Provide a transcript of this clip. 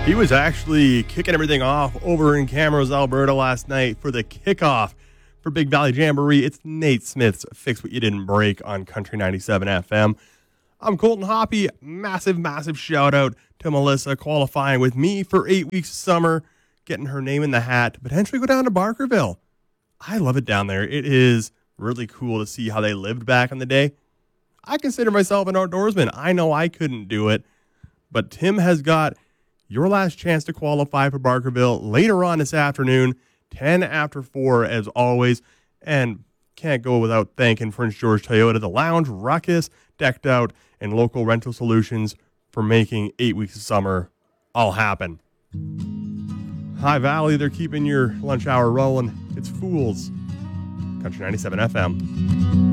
He was actually kicking everything off over in Camrose, Alberta last night for the kickoff for Big Valley Jamboree. It's Nate Smith's Fix What You Didn't Break on Country 97 FM. I'm Colton Hoppy. Massive shout out to Melissa qualifying with me for 8 weeks of summer, getting her name in the hat to potentially go down to Barkerville. I love it down there. It is really cool to see how they lived back in the day. I consider myself an outdoorsman. I know I couldn't do it, but Tim has got your last chance to qualify for Barkerville later on this afternoon, 10 after 4 as always. And can't go without thanking Prince George Toyota, the Lounge, Ruckus, Decked Out, and Local Rental Solutions for making 8 weeks of summer all happen. High Valley, they're keeping your lunch hour rolling. It's Fools. Country 97 FM.